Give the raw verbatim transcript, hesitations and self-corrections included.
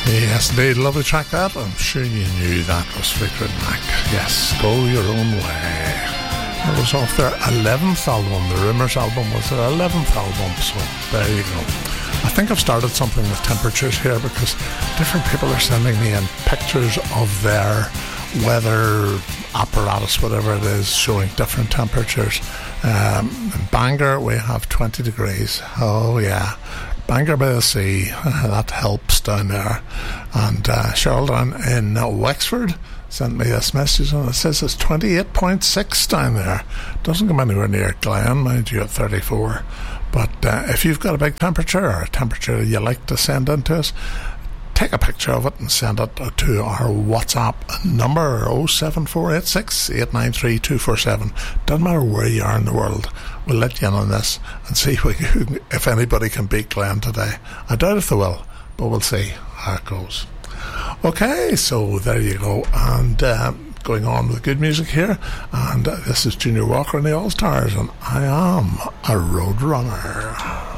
Yes, indeed. Lovely track that. I'm sure you knew that was Fleetwood Mac. Yes, Go Your Own Way. It was off their eleventh album. The Rumours album was their eleventh album, so there you go. I think I've started something with temperatures here because different people are sending me in pictures of their weather apparatus, whatever it is, showing different temperatures. Um, in Bangor, we have twenty degrees. Oh, yeah. Bangor by the Sea, uh, that helps down there. And uh, Cheryl down in uh, Wexford sent me this message and it says it's twenty-eight point six down there. Doesn't come anywhere near Glen, mind you, at thirty-four. But uh, if you've got a big temperature or a temperature you like to send in to us, take a picture of it and send it to our WhatsApp number oh seven four eight six, eight nine three, two four seven. Doesn't matter where you are in the world, we'll let you in on this and see if anybody can beat Glen today. I doubt if they will, but we'll see how it goes. Okay, so there you go. And uh, going on with good music here, and uh, this is Junior Walker and the All Stars, and I am a Road Runner.